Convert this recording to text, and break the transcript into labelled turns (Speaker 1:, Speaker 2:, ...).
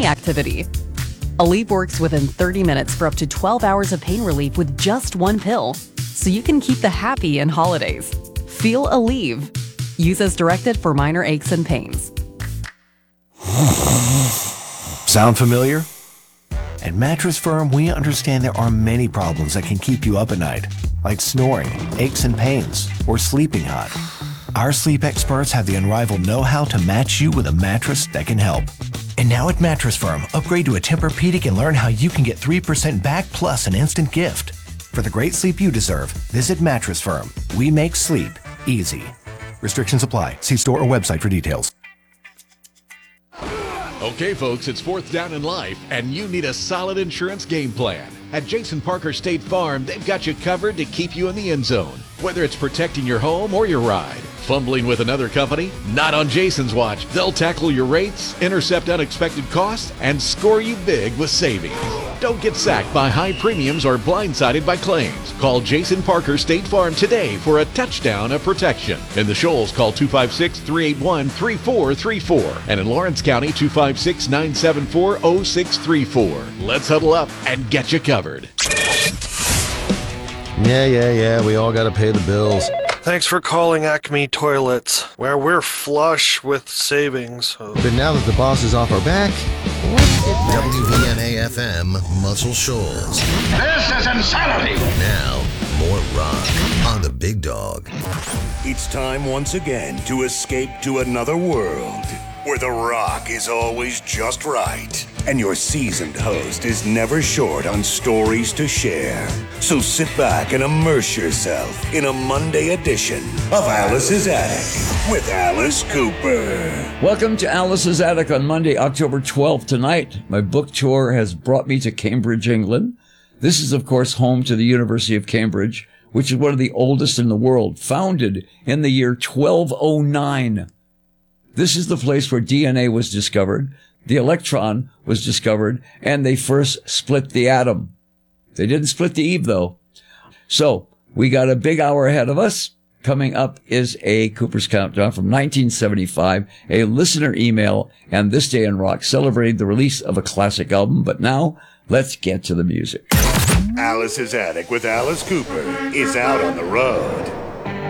Speaker 1: any activity. Aleve works within 30 minutes for up to 12 hours of pain relief with just one pill, so you can keep the happy in holidays. Feel Aleve. Use as directed for minor aches and pains.
Speaker 2: Sound familiar? At Mattress Firm, we understand there are many problems that can keep you up at night, like snoring, aches and pains, or sleeping hot. Our sleep experts have the unrivaled know-how to match you with a mattress that can help. And now at Mattress Firm, upgrade to a Tempur-Pedic and learn how you can get 3% back plus an instant gift. For the great sleep you deserve, visit Mattress Firm. We make sleep easy. Restrictions apply. See store or website for details.
Speaker 3: Okay, folks, it's fourth down in life, and you need a solid insurance game plan. At Jason Parker State Farm, they've got you covered to keep you in the end zone, whether it's protecting your home or your ride. Fumbling with another company? Not on Jason's watch. They'll tackle your rates, intercept unexpected costs, and score you big with savings. Don't get sacked by high premiums or blindsided by claims. Call Jason Parker State Farm today for a touchdown of protection. In the Shoals, call 256-381-3434. And in Lawrence County, 256-974-0634. Let's huddle up and get you covered.
Speaker 4: Yeah. We all got to pay the bills.
Speaker 5: Thanks for calling Acme Toilets, where we're flush with savings.
Speaker 4: But now that the boss is off our back, let's get WVNA-FM, Muscle Shoals.
Speaker 6: This is insanity!
Speaker 4: Now, more rock on the Big Dog.
Speaker 7: It's time once again to escape to another world where the rock is always just right and your seasoned host is never short on stories to share. So sit back and immerse yourself in a Monday edition of Alice's Attic with Alice Cooper.
Speaker 8: Welcome to Alice's Attic on Monday, October 12th. Tonight, my book tour has brought me to Cambridge, England. This is, of course, home to the University of Cambridge, which is one of the oldest in the world, founded in the year 1209. This is the place where DNA was discovered, the electron was discovered, and they first split the atom. They didn't split the Eve, though. So, we got a big hour ahead of us. Coming up is a Cooper's Countdown from 1975, a listener email, and This Day in Rock celebrating the release of a classic album. But now, let's get to the music.
Speaker 7: Alice's Attic with Alice Cooper is out on the road.